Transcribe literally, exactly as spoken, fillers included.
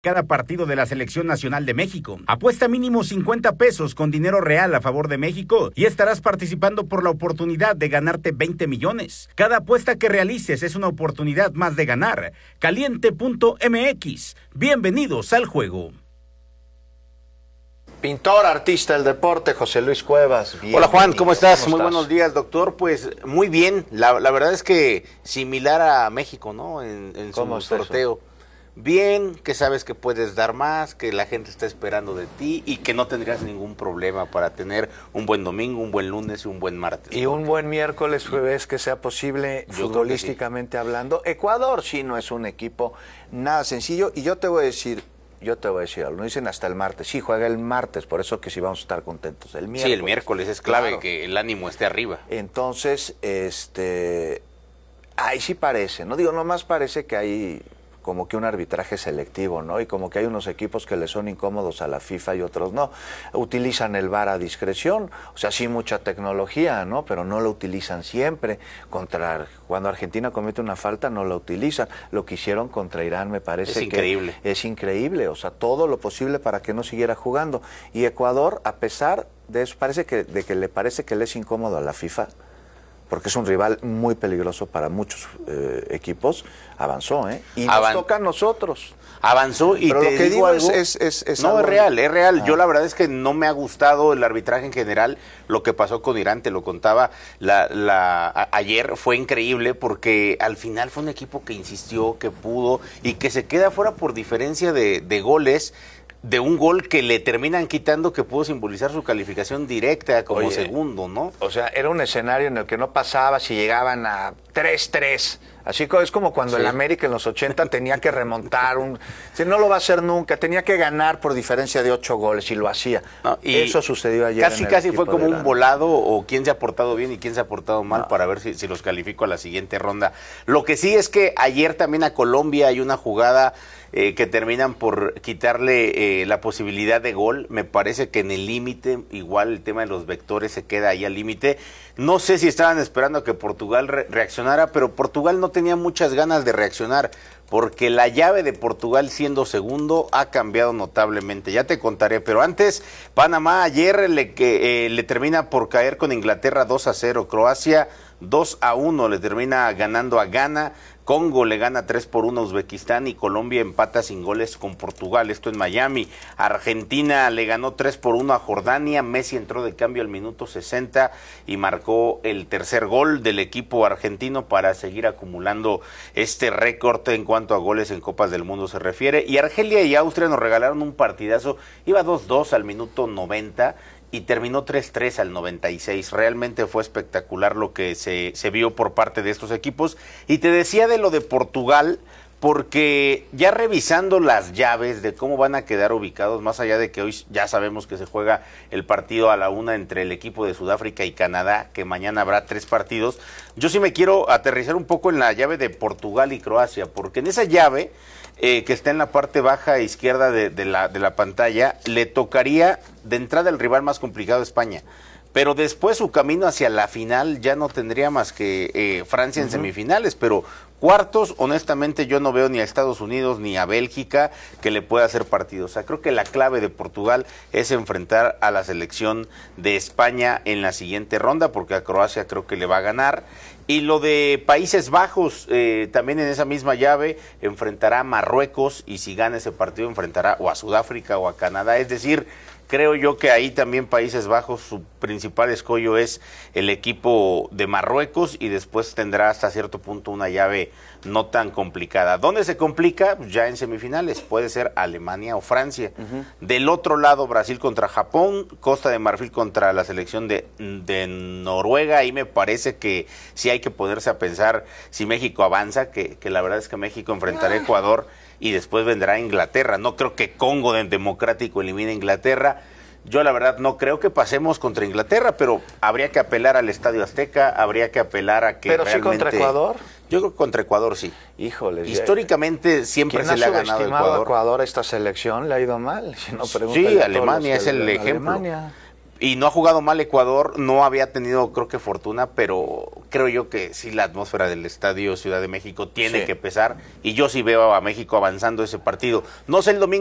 cada partido de la Selección Nacional de México. Apuesta mínimo cincuenta pesos con dinero real a favor de México y estarás participando por la oportunidad de ganarte veinte millones. Cada apuesta que realices es una oportunidad más de ganar. Caliente punto m x. Bienvenidos al juego. Pintor, artista del deporte, José Luis Cuevas. Hola Juan, ¿cómo estás? ¿Cómo muy estás? Buenos días, doctor. Pues muy bien, la, la verdad es que similar a México, ¿no? En, en su sorteo. Eso? Bien, que sabes que puedes dar más, que la gente está esperando de ti y que no tendrías ningún problema para tener un buen domingo, un buen lunes y un buen martes. Y un buen miércoles, jueves, que sea posible, yo futbolísticamente sí. hablando. Ecuador sí no es un equipo nada sencillo y yo te voy a decir... Yo te voy a decir algo, no dicen hasta el martes, sí, juega el martes, por eso que sí vamos a estar contentos. El miércoles. Sí, el miércoles es clave, claro. Que el ánimo esté arriba. Entonces, este, ahí sí parece, no digo, nomás parece que hay como que un arbitraje selectivo, ¿no? Y como que hay unos equipos que le son incómodos a la FIFA y otros no. Utilizan el V A R a discreción, o sea, sí mucha tecnología, ¿no? Pero no lo utilizan siempre. Contra Cuando Argentina comete una falta, no la utilizan. Lo que hicieron contra Irán me parece es increíble. que es increíble. O sea, todo lo posible para que no siguiera jugando. Y Ecuador, a pesar de eso, parece que, de que le parece que le es incómodo a la FIFA, porque es un rival muy peligroso para muchos eh, equipos, avanzó, ¿eh? Y nos Avan toca a nosotros. Avanzó y Pero te lo que digo, digo algo, es, es, es, es no, algo... es real, es real. Ah. Yo la verdad es que no me ha gustado el arbitraje en general. Lo que pasó con Irán, te lo contaba la, la, a, ayer, fue increíble porque al final fue un equipo que insistió, que pudo y que se queda fuera por diferencia de, de goles, de un gol que le terminan quitando que pudo simbolizar su calificación directa como Oye, segundo, ¿no? O sea, era un escenario en el que no pasaba si llegaban a tres tres. Así que es como cuando sí. el América en los ochenta tenía que remontar, un, si no lo va a hacer nunca, tenía que ganar por diferencia de ocho goles y lo hacía. No, y eso sucedió ayer. Casi, en el casi fue como un Irán. volado o quién se ha portado bien y quién se ha portado mal no. para ver si, si los califico a la siguiente ronda. Lo que sí es que ayer también a Colombia hay una jugada eh, que terminan por quitarle eh, la posibilidad de gol. Me parece que en el límite, igual el tema de los vectores se queda ahí al límite. No sé si estaban esperando a que Portugal re reaccionara, pero Portugal no tenía muchas ganas de reaccionar, porque la llave de Portugal siendo segundo ha cambiado notablemente. Ya te contaré, pero antes, Panamá ayer le, que, eh, le termina por caer con Inglaterra dos a cero, Croacia dos a uno le termina ganando a Ghana, Congo le gana tres por uno a Uzbekistán y Colombia empata sin goles con Portugal, esto en Miami. Argentina le ganó tres por uno a Jordania, Messi entró de cambio al minuto sesenta y marcó el tercer gol del equipo argentino para seguir acumulando este récord en cuanto a goles en Copas del Mundo se refiere. Y Argelia y Austria nos regalaron un partidazo, iba dos dos al minuto noventa y terminó tres tres al noventa y seis. Realmente fue espectacular lo que se, se vio por parte de estos equipos. Y te decía de lo de Portugal, porque ya revisando las llaves de cómo van a quedar ubicados, más allá de que hoy ya sabemos que se juega el partido a la una entre el equipo de Sudáfrica y Canadá, que mañana habrá tres partidos, yo sí me quiero aterrizar un poco en la llave de Portugal y Croacia, porque en esa llave, eh, que está en la parte baja izquierda de, de, la, de la pantalla, le tocaría de entrada el rival más complicado de España. Pero después su camino hacia la final ya no tendría más que eh, Francia en uh-huh. semifinales, pero cuartos, honestamente yo no veo ni a Estados Unidos ni a Bélgica que le pueda hacer partido. O sea, creo que la clave de Portugal es enfrentar a la selección de España en la siguiente ronda, porque a Croacia creo que le va a ganar. Y lo de Países Bajos, eh, también en esa misma llave, enfrentará a Marruecos y si gana ese partido enfrentará o a Sudáfrica o a Canadá. Es decir, creo yo que ahí también Países Bajos, su principal escollo es el equipo de Marruecos y después tendrá hasta cierto punto una llave no tan complicada. ¿Dónde se complica? Ya en semifinales, puede ser Alemania o Francia. Uh-huh. Del otro lado, Brasil contra Japón, Costa de Marfil contra la selección de, de Noruega. Ahí me parece que sí hay que ponerse a pensar si México avanza, que, que la verdad es que México enfrentará a Ecuador y después vendrá Inglaterra. No creo que Congo del Democrático elimine a Inglaterra. Yo la verdad no creo que pasemos contra Inglaterra, pero habría que apelar al Estadio Azteca, habría que apelar a que ¿Pero realmente... sí contra Ecuador? Yo creo que contra Ecuador sí. Híjole. Históricamente siempre se le ha ganado a Ecuador. a Ecuador a esta selección? ¿Le ha ido mal? Si no, sí, Alemania es el ejemplo. Alemania. Y no ha jugado mal Ecuador, no había tenido creo que fortuna, pero creo yo que sí la atmósfera del Estadio Ciudad de México tiene Sí. que pesar y yo sí veo a México avanzando ese partido. No sé el domingo